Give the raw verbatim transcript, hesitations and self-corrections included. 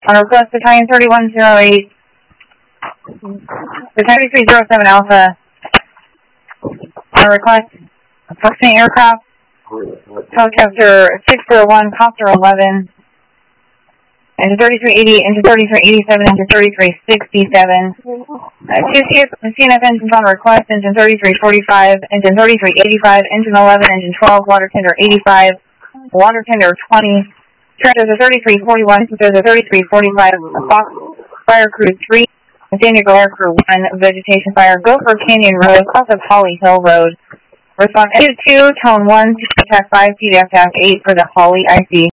On request, Battalion thirty-one oh eight, Battalion three oh seven Alpha. On request, approximate aircraft, helicopter six oh one, copter eleven, engine thirty-three eighty, engine thirty-three eighty-seven, engine thirty-three sixty-seven. Uh, two C N F engines on request, engine thirty-three forty-five, engine thirty-three eighty-five, engine eleven, engine twelve, water tender eighty-five, water tender twenty. There's a thirty-three forty-one, there's a thirty-three forty-five, Fox Fire Crew three, San Diego Air Crew one, Vegetation Fire, Gopher Canyon Road, off of Holly Hill Road. Response two, tone one, attack five, P D F task eight for the Holly I C.